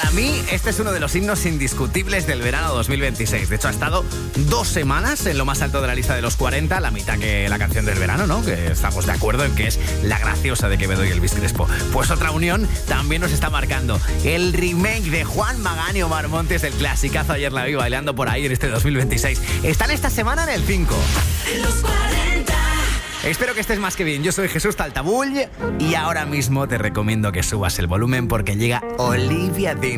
Para mí, este es uno de los himnos indiscutibles del verano 2026. De hecho, ha estado 2 semanas en lo más alto de la lista de los 40, la mitad que la canción del verano, ¿no? Que estamos de acuerdo en que es La Graciosa de Quevedo y Elvis Crespo. Pues otra unión también nos está marcando. El remake de Juan Magán y Omar Montes del clasicazo Ayer la vi bailando por ahí en este 2026. Están esta semana en el 5. En los 40. Espero que estés más que bien. Yo soy Jesús Taltabull y ahora mismo te recomiendo que subas el volumen porque llega Olivia Dean.